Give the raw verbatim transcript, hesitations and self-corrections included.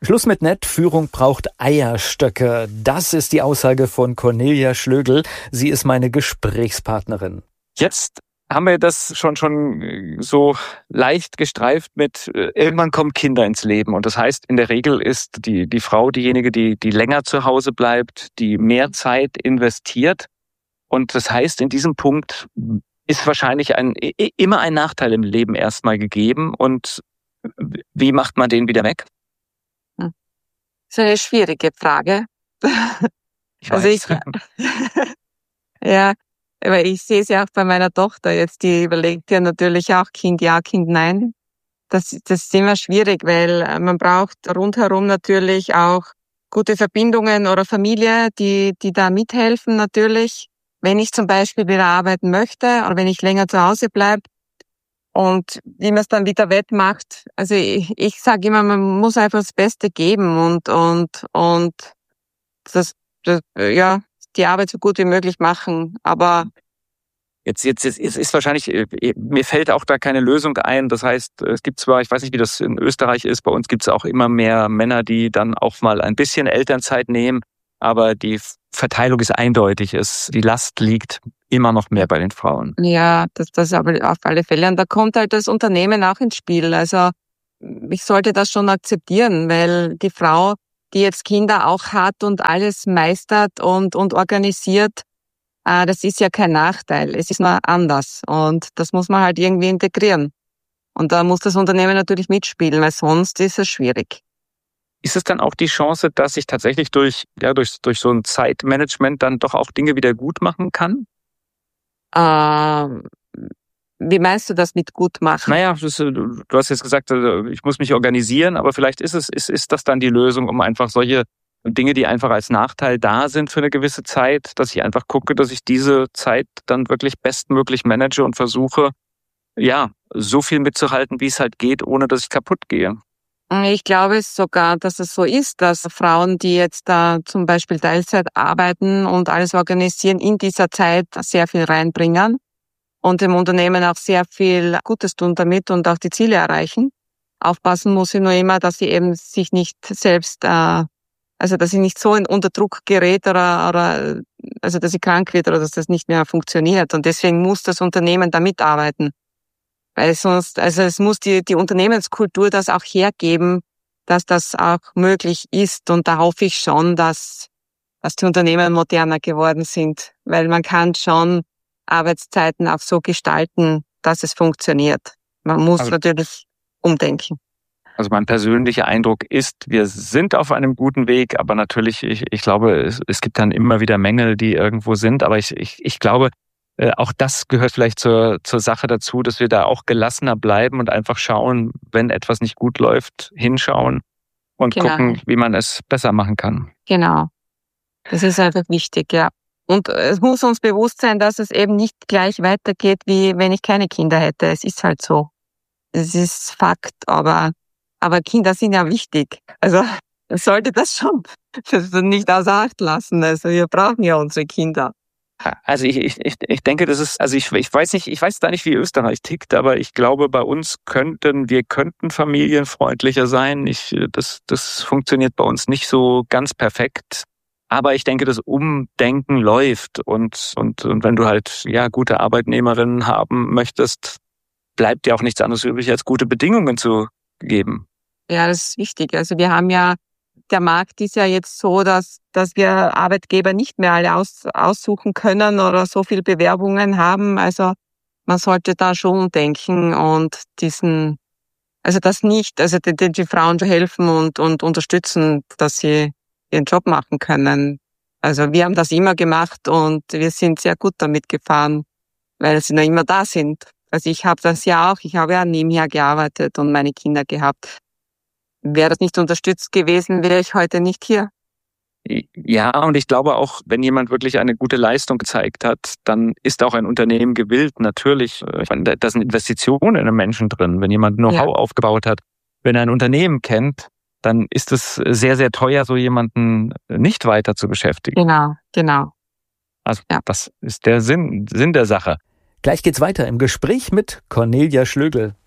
Schluss mit nett, Führung braucht Eierstöcke. Das ist die Aussage von Cornelia Schlögl. Sie ist meine Gesprächspartnerin. Jetzt haben wir das schon schon so leicht gestreift mit, äh, irgendwann kommen Kinder ins Leben. Und das heißt, in der Regel ist die, die Frau diejenige, die, die länger zu Hause bleibt, die mehr Zeit investiert. Und das heißt, in diesem Punkt ist wahrscheinlich ein, immer ein Nachteil im Leben erstmal gegeben. Und wie macht man den wieder weg? Das ist eine schwierige Frage. Ich also ich, ja, aber ich sehe es ja auch bei meiner Tochter jetzt, die überlegt ja natürlich auch Kind ja, Kind nein. Das, das ist immer schwierig, weil man braucht rundherum natürlich auch gute Verbindungen oder Familie, die, die da mithelfen natürlich. Wenn ich zum Beispiel wieder arbeiten möchte oder wenn ich länger zu Hause bleibe, und wie man es dann wieder wettmacht, also ich, ich sage immer, man muss einfach das Beste geben und und und das, das ja die Arbeit so gut wie möglich machen. Aber Jetzt, jetzt, jetzt ist, ist wahrscheinlich, mir fällt auch da keine Lösung ein. Das heißt, es gibt zwar, ich weiß nicht, wie das in Österreich ist, bei uns gibt es auch immer mehr Männer, die dann auch mal ein bisschen Elternzeit nehmen, aber die Verteilung ist eindeutig. Es, die Last liegt immer noch mehr bei den Frauen. Ja, das, das aber auf alle Fälle. Und da kommt halt das Unternehmen auch ins Spiel. Also ich sollte das schon akzeptieren, weil die Frau, die jetzt Kinder auch hat und alles meistert und und organisiert, äh, das ist ja kein Nachteil. Es ist nur anders und das muss man halt irgendwie integrieren. Und da muss das Unternehmen natürlich mitspielen, weil sonst ist es schwierig. Ist es dann auch die Chance, dass ich tatsächlich durch ja durch durch so ein Zeitmanagement dann doch auch Dinge wieder gut machen kann? Ähm, wie meinst du das mit gut machen? Naja, das, du hast jetzt gesagt, ich muss mich organisieren, aber vielleicht ist es ist ist das dann die Lösung, um einfach solche Dinge, die einfach als Nachteil da sind für eine gewisse Zeit, dass ich einfach gucke, dass ich diese Zeit dann wirklich bestmöglich manage und versuche, ja, so viel mitzuhalten, wie es halt geht, ohne dass ich kaputt gehe. Ich glaube sogar, dass es so ist, dass Frauen, die jetzt da zum Beispiel Teilzeit arbeiten und alles organisieren, in dieser Zeit sehr viel reinbringen und dem Unternehmen auch sehr viel Gutes tun damit und auch die Ziele erreichen. Aufpassen muss sie nur immer, dass sie eben sich nicht selbst, äh, also dass sie nicht so in unter Druck gerät oder, oder also dass sie krank wird oder dass das nicht mehr funktioniert. Und deswegen muss das Unternehmen da mitarbeiten. Weil sonst, also es muss die, die Unternehmenskultur das auch hergeben, dass das auch möglich ist. Und da hoffe ich schon, dass, dass die Unternehmen moderner geworden sind. Weil man kann schon Arbeitszeiten auch so gestalten, dass es funktioniert. Man muss also natürlich umdenken. Also mein persönlicher Eindruck ist, wir sind auf einem guten Weg, aber natürlich, ich, ich glaube, es, es gibt dann immer wieder Mängel, die irgendwo sind. Aber ich, ich, ich glaube, auch das gehört vielleicht zur, zur Sache dazu, dass wir da auch gelassener bleiben und einfach schauen, wenn etwas nicht gut läuft, hinschauen und genau. gucken, wie man es besser machen kann. Genau. Das ist einfach wichtig, ja. Und es muss uns bewusst sein, dass es eben nicht gleich weitergeht, wie wenn ich keine Kinder hätte. Es ist halt so. Es ist Fakt, aber, aber Kinder sind ja wichtig. Also, man sollte das schon das nicht außer Acht lassen. Also, wir brauchen ja unsere Kinder. Also ich, ich, ich denke, das ist, also ich, ich weiß nicht, ich weiß da nicht, wie Österreich tickt, aber ich glaube, bei uns könnten, wir könnten familienfreundlicher sein. Ich, das, das funktioniert bei uns nicht so ganz perfekt. Aber ich denke, das Umdenken läuft und, und, und wenn du halt, ja, gute Arbeitnehmerinnen haben möchtest, bleibt dir auch nichts anderes übrig, als gute Bedingungen zu geben. Ja, das ist wichtig. Also wir haben ja, der Markt ist ja jetzt so, dass, dass wir Arbeitgeber nicht mehr alle aus, aussuchen können oder so viel Bewerbungen haben. Also man sollte da schon denken und diesen, also das nicht, also die, die Frauen schon helfen und, und unterstützen, dass sie ihren Job machen können. Also wir haben das immer gemacht und wir sind sehr gut damit gefahren, weil sie noch immer da sind. Also ich habe das ja auch, ich habe ja nebenher gearbeitet und meine Kinder gehabt. Wäre das nicht unterstützt gewesen, wäre ich heute nicht hier. Ja, und ich glaube auch, wenn jemand wirklich eine gute Leistung gezeigt hat, dann ist auch ein Unternehmen gewillt, natürlich, da sind Investitionen in den Menschen drin. Wenn jemand Know-how ja. aufgebaut hat, wenn er ein Unternehmen kennt, dann ist es sehr, sehr teuer, so jemanden nicht weiter zu beschäftigen. Genau, genau. Also ja. das ist der Sinn, Sinn der Sache. Gleich geht's weiter im Gespräch mit Cornelia Schlögl.